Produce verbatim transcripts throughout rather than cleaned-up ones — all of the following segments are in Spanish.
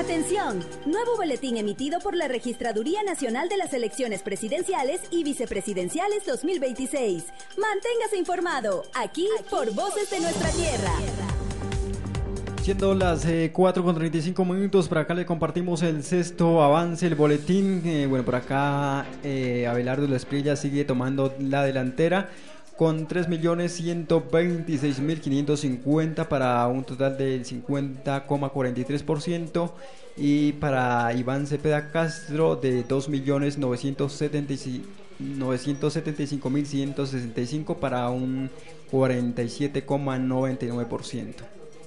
Atención, nuevo boletín emitido por la Registraduría Nacional de las Elecciones Presidenciales y Vicepresidenciales dos mil veintiséis. Manténgase informado, aquí, aquí por Voces de Nuestra Tierra. Siendo las eh, cuatro con treinta y cinco minutos, por acá le compartimos el sexto avance, el boletín. Eh, bueno, por acá eh, Abelardo Espriella sigue tomando la delantera con tres millones ciento veintiséis mil quinientos cincuenta para un total del cincuenta coma cuarenta y tres por ciento, y para Iván Cepeda Castro de dos millones novecientos setenta y cinco mil ciento sesenta y cinco para un cuarenta y siete coma noventa y nueve por ciento.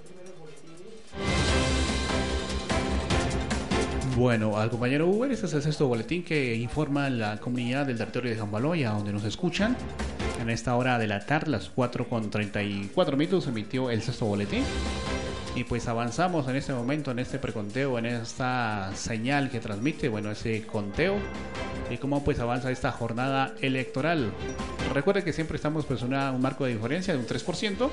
Bueno, al compañero Uber, este es el sexto boletín que informa la comunidad del territorio de Jambaloya, donde nos escuchan. En esta hora de la tarde, las cuatro con treinta y cuatro minutos, emitió el sexto boletín. Y pues avanzamos en este momento, en este preconteo, en esta señal que transmite, bueno, ese conteo. Y cómo pues avanza esta jornada electoral. Recuerde que siempre estamos pues en un marco de diferencia de un tres por ciento.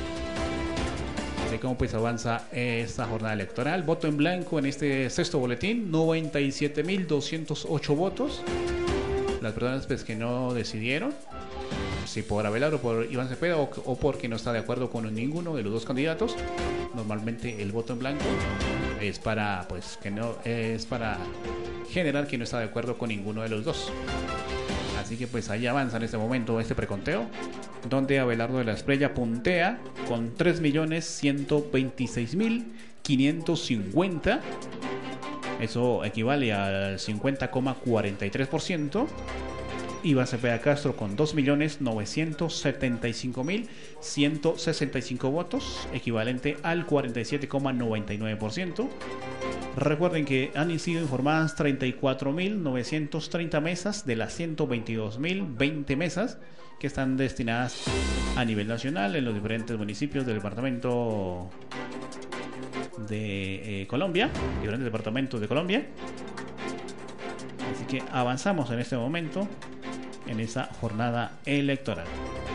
De cómo pues avanza esta jornada electoral. Voto en blanco en este sexto boletín, noventa y siete mil doscientos ocho votos. Las personas pues que no decidieron si por Abelardo o por Iván Cepeda, o, o porque no está de acuerdo con ninguno de los dos candidatos. Normalmente el voto en blanco es para pues que no es para generar que no está de acuerdo con ninguno de los dos. Así que pues ahí avanza en este momento este preconteo, donde Abelardo de la Espriella puntea con tres millones ciento veintiséis mil quinientos cincuenta. Eso equivale al cincuenta coma cuarenta y tres por ciento. Iván Cepeda Castro con dos millones novecientos setenta y cinco mil ciento sesenta y cinco votos, equivalente al cuarenta y siete coma noventa y nueve por ciento. Recuerden que han sido informadas treinta y cuatro mil novecientos treinta mesas de las ciento veintidós mil veinte mesas que están destinadas a nivel nacional en los diferentes municipios del departamento de eh, Colombia, diferentes departamentos de Colombia. Así que avanzamos en este momento en esa jornada electoral.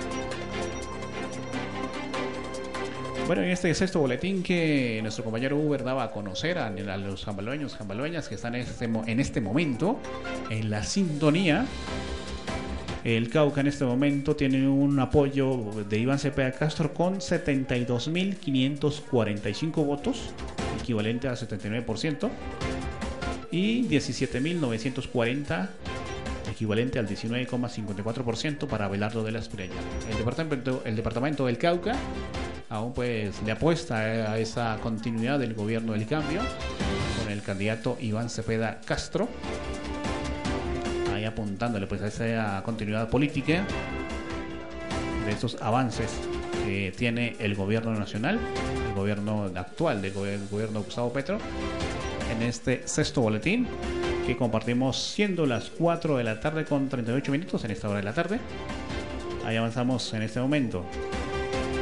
Bueno, en este sexto boletín que nuestro compañero Uber daba a conocer a, a los jambaloeños, jambaloeñas que están en este, en este momento en la sintonía, el Cauca en este momento tiene un apoyo de Iván Cepeda Castro con setenta y dos mil quinientos cuarenta y cinco votos, equivalente al setenta y nueve por ciento, y diecisiete mil novecientos cuarenta, equivalente al diecinueve coma cincuenta y cuatro por ciento para Abelardo de la Espriella. El departamento, el departamento del Cauca aún pues le apuesta a esa continuidad del gobierno del cambio con el candidato Iván Cepeda Castro, ahí apuntándole pues a esa continuidad política de estos avances que tiene el gobierno nacional, el gobierno actual del gobierno, gobierno de Gustavo Petro, en este sexto boletín que compartimos siendo las cuatro de la tarde con treinta y ocho minutos en esta hora de la tarde. Ahí avanzamos en este momento